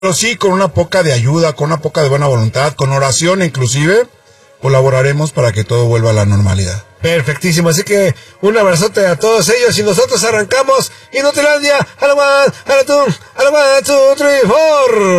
Pero sí, con una poca de ayuda, con una poca de buena voluntad, con oración inclusive, colaboraremos para que todo vuelva a la normalidad. Perfectísimo, así que un abrazote a todos ellos y nosotros arrancamos Inutilandia, a la one, a la two, 3, 4.